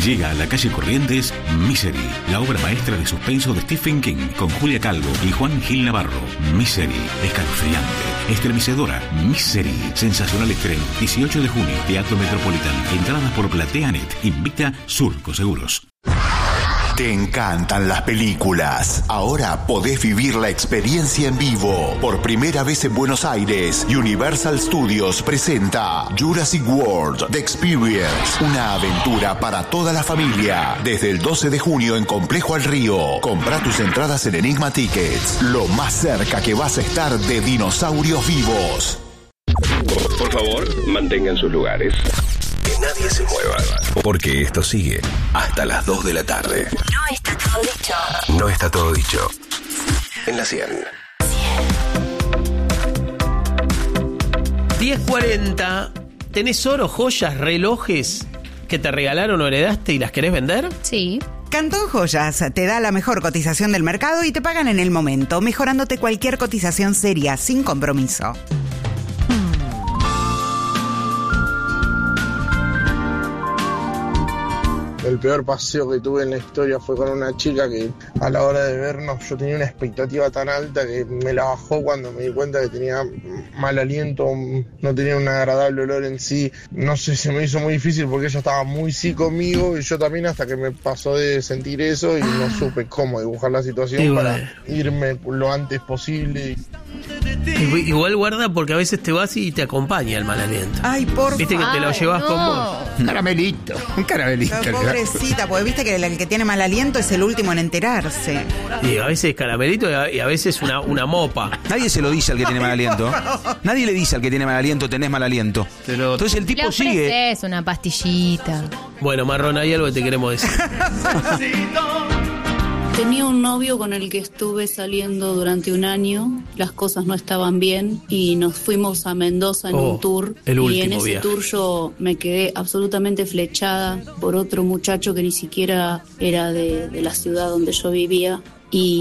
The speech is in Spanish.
Llega a la calle Corrientes Misery, la obra maestra de suspenso de Stephen King, con Julia Calvo y Juan Gil Navarro. Misery, escalofriante, estremecedora. Misery, sensacional estreno. 18 de junio, Teatro Metropolitano. Entradas por PlateaNet. Invita Surco Seguros. Te encantan las películas. Ahora podés vivir la experiencia en vivo. Por primera vez en Buenos Aires, Universal Studios presenta Jurassic World The Experience. Una aventura para toda la familia. Desde el 12 de junio en Complejo al Río. Comprá tus entradas en Enigma Tickets. Lo más cerca que vas a estar de dinosaurios vivos. Por favor, mantengan sus lugares. Que nadie se mueva, porque esto sigue hasta las 2 de la tarde. No está todo dicho. No está todo dicho. En la 100. 10:40. ¿Tenés oro, joyas, relojes que te regalaron o heredaste y las querés vender? Sí. Cantón Joyas te da la mejor cotización del mercado y te pagan en el momento, mejorándote cualquier cotización seria, sin compromiso. El peor paseo que tuve en la historia fue con una chica que a la hora de vernos yo tenía una expectativa tan alta que me la bajó cuando me di cuenta que tenía mal aliento, no tenía un agradable olor en sí. No sé, se me hizo muy difícil porque ella estaba muy sí conmigo y yo también, hasta que me pasó de sentir eso y no supe cómo dibujar la situación para irme lo antes posible. Igual guarda, porque a veces te vas y te acompaña el mal aliento. Ay, por viste que te lo llevas con vos. Un caramelito. Pobrecita, porque viste que el que tiene mal aliento es el último en enterarse. Y a veces caramelito y a veces una mopa. Nadie se lo dice al que tiene mal aliento. Nadie le dice al que tiene mal aliento, tenés mal aliento. Entonces el tipo sigue. Es una pastillita. Bueno, Marrón, hay algo que te queremos decir. Tenía un novio con el que estuve saliendo durante un año, las cosas no estaban bien y nos fuimos a Mendoza en un tour. Y en ese viaje. Tour yo me quedé absolutamente flechada por otro muchacho que ni siquiera era de la ciudad donde yo vivía. Y